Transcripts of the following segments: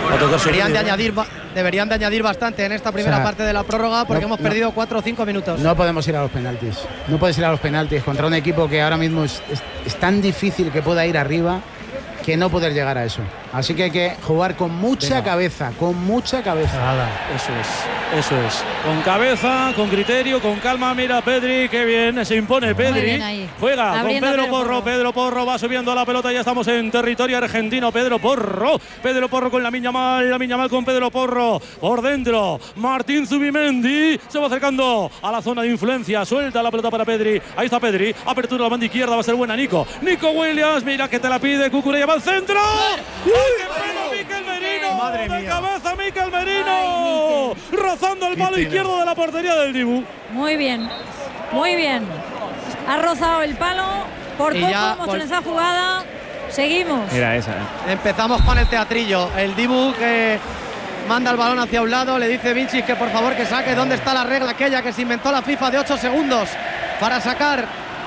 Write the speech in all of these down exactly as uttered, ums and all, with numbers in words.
Deberían de, añadir, deberían de añadir bastante en esta primera o sea, parte de la prórroga porque no, hemos perdido no, cuatro o cinco minutos. No podemos ir a los penaltis. No puedes ir a los penaltis contra un equipo que ahora mismo es, es, es tan difícil que pueda ir arriba que no poder llegar a eso. Así que hay que jugar con mucha Venga. cabeza, con mucha cabeza. Nada. Eso es, eso es. Con cabeza, con criterio, con calma. Mira Pedri, qué bien, se impone Pedri. Juega Abriendo con Pedro, Pedro Porro. Porro. Pedro Porro va subiendo a la pelota, ya estamos en territorio argentino. Pedro Porro, Pedro Porro con Lamine Yamal, Lamine Yamal con Pedro Porro. Por dentro, Martín Zubimendi se va acercando a la zona de influencia. Suelta la pelota para Pedri. Ahí está Pedri. Apertura a la banda izquierda, va a ser buena Nico. Nico Williams, mira que te la pide Cucurella, va al centro. ¡Uy, qué Mikel Merino! ¡Madre mía! ¡De cabeza Mikel Merino! Ay, rozando el palo izquierdo de la portería del Dibu. Muy bien, muy bien. Ha rozado el palo. Por poco hemos por... en esa jugada. Seguimos. Mira esa. Empezamos con el teatrillo. El Dibu que manda el balón hacia un lado. Le dice Vinci que por favor que saque. ¿Dónde está la regla aquella que se inventó la FIFA de ocho segundos para sacar?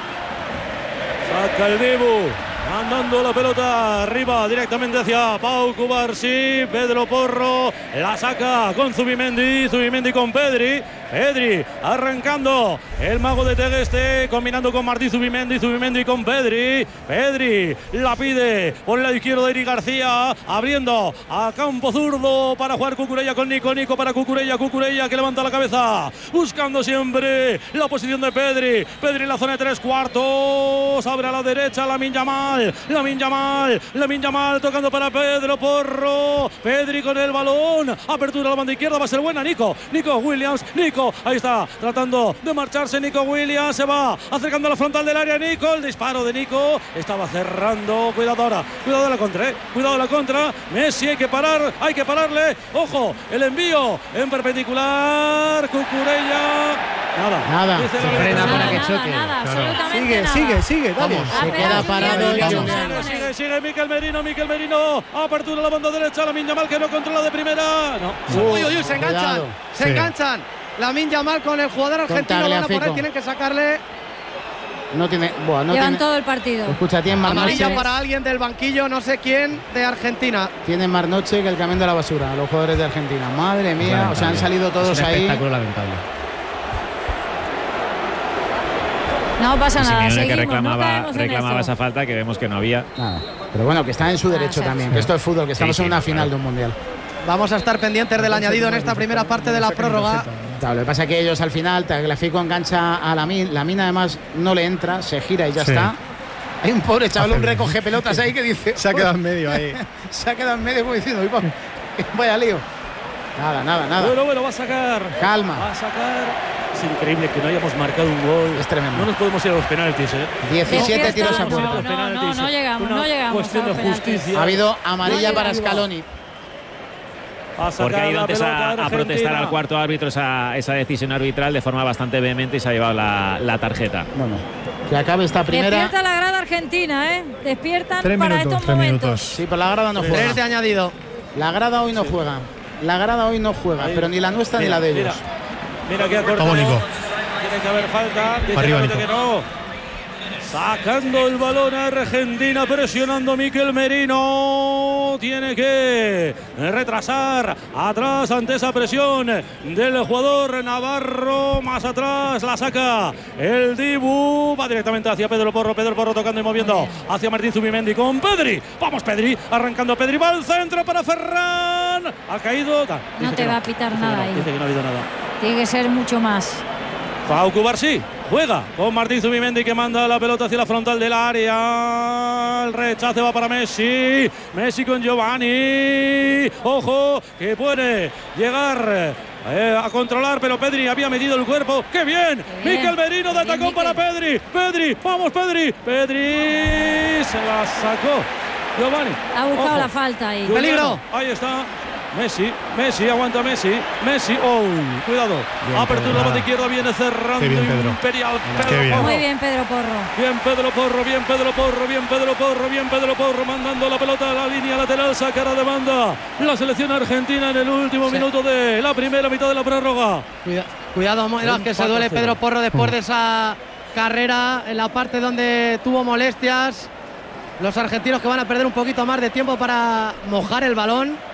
Saca el Dibu. Mandando la pelota arriba directamente hacia Pau Cubarsí. Pedro Porro la saca con Zubimendi. Zubimendi con Pedri. Pedri arrancando. El mago de Tegueste combinando con Martí Zubimendi. Zubimendi con Pedri. Pedri la pide por el lado izquierdo de Eric García. Abriendo a campo zurdo para jugar Cucurella con Nico. Nico para Cucurella. Cucurella que levanta la cabeza. Buscando siempre la posición de Pedri. Pedri en la zona de tres cuartos. Abre a la derecha Lamine Yamal. Lamine Yamal. Lamine Yamal tocando para Pedro Porro. Pedri con el balón. Apertura a la banda izquierda. Va a ser buena Nico. Nico Williams. Nico. Ahí está, tratando de marcharse Nico Williams, se va acercando a la frontal del área Nico, el disparo de Nico, estaba cerrando, cuidado ahora, cuidado de la contra, ¿eh? cuidado de la contra, Messi hay que parar, hay que pararle, ojo, el envío en perpendicular, Cucurella, nada, nada, se frena para que choque, nada, nada, sigue, nada. sigue, sigue, dale, vamos, se queda parado, sigue, sigue, sigue Mikel Merino, Mikel Merino, apertura a la banda derecha, Lamine Yamal que no controla de primera, no, uh, uy, uy, uy, se enganchan, cuidado. se sí. enganchan. Lamine Yamal con el jugador argentino, van a por ahí, tienen que sacarle. No tiene, bueno, no Llevan tiene, todo el partido. Escucha, tiene más amarilla noche para alguien del banquillo, no sé quién, de Argentina. Tienen más noche que el camión de la basura, los jugadores de Argentina. Madre mía, o sea, han salido todos es un ahí. Espectáculo lamentable. No pasa nada. Seguimos, que reclamaba, no reclamaba esa falta que vemos que no había. Nada. Pero bueno, que está en su derecho ah, también, sí. que esto es fútbol, que estamos sí, sí, en una final claro. de un mundial. Vamos a estar pendientes del añadido en esta primera parte de la prórroga. Claro, lo que pasa es que ellos al final, Tagliafico engancha a la mina, la mina además no le entra, se gira y ya sí. está. Hay un pobre chaval, un recoge pelotas ahí que dice. Se ha quedado en medio ahí. Se ha quedado en medio como diciendo, vaya lío. Nada, nada, nada. Bueno, bueno, va a sacar. Calma. Va a sacar. Es increíble que no hayamos marcado un gol. Es tremendo. No nos podemos ir a los penaltis, ¿eh? diecisiete no, tiros a puerta. No, no, no, no llegamos, Una no llegamos. Cuestión de justicia. Ha habido amarilla no para Scaloni. Porque ha ido antes a, a protestar al cuarto árbitro esa, esa decisión arbitral de forma bastante vehemente y se ha llevado la, la tarjeta. Bueno, que acabe esta primera. Despierta la grada argentina, ¿eh? Despiertan tres para minutos, estos momentos. Minutos. Sí, pero la grada no juega. Tres de añadido. La grada hoy no sí. juega. La grada hoy no juega, ahí. pero ni la nuestra mira, ni la de mira, ellos. Mira que ha cortado. Nico. Tiene que haber falta. Dice Arriba, Nico. Que no. Sacando el balón a Argentina, presionando Mikel Merino. Tiene que retrasar atrás ante esa presión del jugador navarro. Más atrás la saca el Dibu. Va directamente hacia Pedro Porro. Pedro Porro tocando y moviendo hacia Martín Zubimendi con Pedri. Vamos Pedri, arrancando Pedri. Va al centro para Ferran. Ha caído. No te va no. a pitar dice nada no. ahí. Dice que no ha habido nada. Tiene que ser mucho más. Pau Cubarsí juega con Martín Zubimendi que manda la pelota hacia la frontal del área. El rechace va para Messi. Messi con Giovanni. Ojo, que puede llegar eh, a controlar, pero Pedri había metido el cuerpo. ¡Qué bien! bien. Mikel Merino de atacón para Pedri. Pedri, vamos Pedri. Pedri se la sacó. Giovanni. Ha buscado Ojo. la falta ahí. Peligro. Ahí está. Messi, Messi, aguanta Messi, Messi, oh, cuidado, bien, apertura la banda izquierda, viene cerrando bien, Pedro. Imperial, Pedro bien. Porro. Muy bien Pedro Porro. Bien Pedro Porro, bien Pedro Porro, bien Pedro Porro, bien Pedro Porro, mandando la pelota a la línea lateral, sacará de banda la selección argentina en el último sí. minuto de la primera mitad de la prórroga. Cuida, cuidado, Moedas, que se duele Pedro Porro después de esa carrera en la parte donde tuvo molestias. Los argentinos que van a perder un poquito más de tiempo para mojar el balón.